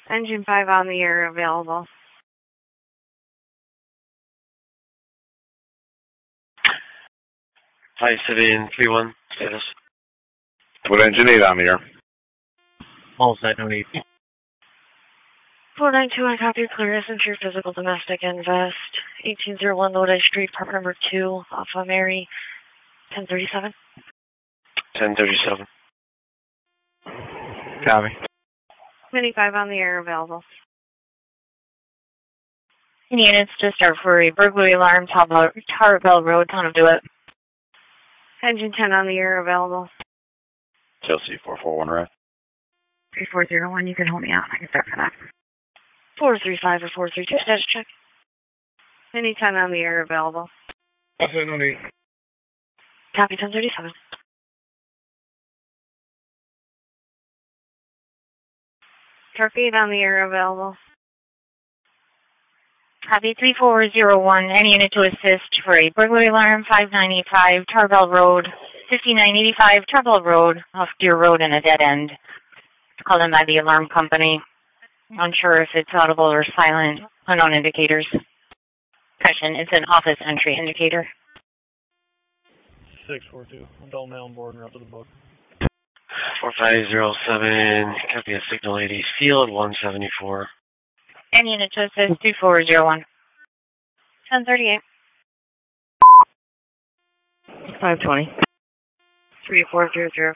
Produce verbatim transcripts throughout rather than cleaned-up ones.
Engine five on the air available. Hi, Civilian three one, status. What engine eight on the air? All set, no need. four nine two one, copy, clear, enter physical domestic invest. eighteen oh one Lodi Street, park number two, Alpha Mary, ten thirty-seven. ten thirty-seven. Copy. Mini five on the air available. Units to start for a burglary alarm, Tarbell Road, town of DeWitt. Engine ten on the air available. Chelsea four four one, right? three four zero one, you can hold me out. I can start for that. four three five or four three two, status check. Mini ten on the air available. Okay, no need. Copy, ten thirty-seven. Truck eight on the air available. Copy, three four zero one, any unit to assist for a burglary alarm, five nine eight five, Tarbell Road, fifty-nine eighty-five, Tarbell Road, off Deer Road in a dead end. Called in by the alarm company. Unsure if it's audible or silent. Unknown indicators. Question, it's an office entry indicator. six four two, adult male on board and up to the book. four five zero seven, copy a signal eighty, field one seventy-four. Any unit to assist, two four zero one. ten thirty-eight. five twenty. three four zero zero.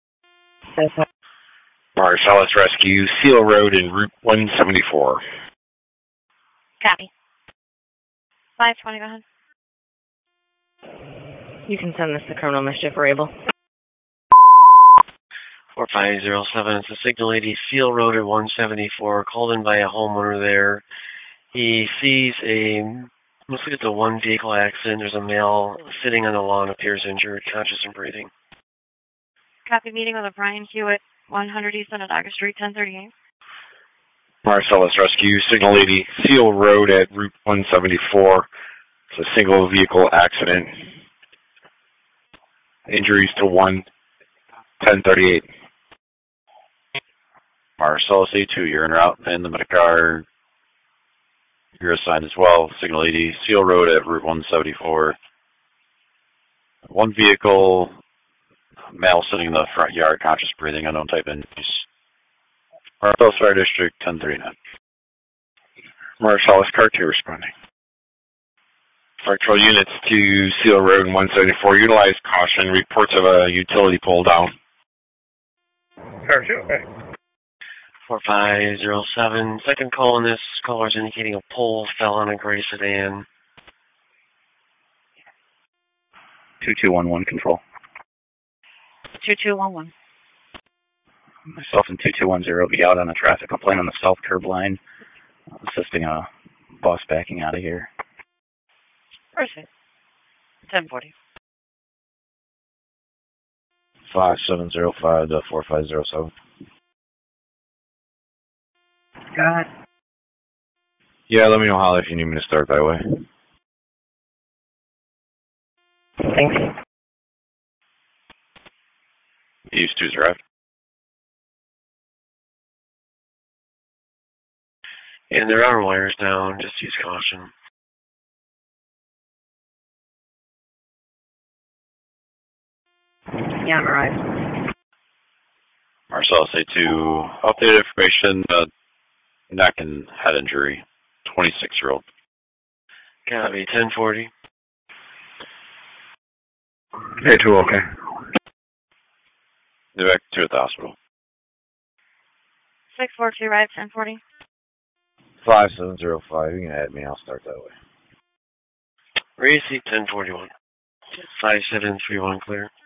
Marcellus Rescue, Seal Road in Route one seventy-four. Copy. five twenty, go ahead. You can send this to Criminal Mischief, we're able. four five zero seven, it's a signal eighty, Seal Road at one seventy-four, called in by a homeowner there. He sees a, looks like it's a one vehicle accident. There's a male sitting on the lawn, appears injured, conscious and breathing. Copy, meeting with a Brian Hewitt, one hundred East Onondaga Street, ten thirty-eight. Marcellus Rescue, Signal eighty, Seal Road at Route one seventy-four. It's a single vehicle accident. Injuries to one, ten thirty-eight. Marcellus A two, you're en route, and the Medicare, you're assigned as well. Signal eighty, Seal Road at Route one seventy-four. One vehicle, male sitting in the front yard, conscious breathing, unknown type injuries. Marcellus Fire District, ten thirty-nine. Marcellus Car two responding. Fire Patrol units to Seal Road one seventy-four. Utilize caution. Reports of a utility pole down. Fire two, okay. four five zero seven, second call on this. Caller is indicating a pole fell on a gray sedan. two two one one, control. two two one one. Myself and two two one zero be out on a traffic complaint on the south curb line, assisting a bus backing out of here. Perfect. ten forty. five seven zero five to four five zero seven. Go ahead. Yeah, let me know how if you need me to start that way. Thanks. East two's arrived. And there are wires down, just use caution. Yeah, I'm arrived. Marcellus A two, updated information, uh, neck and head injury, twenty-six-year-old. Copy, ten forty. A two, okay. They're back to at the hospital. six four two, right, ten forty. five seven zero five, you can add me, I'll start that way. Receipt ten forty-one. five seven three one clear.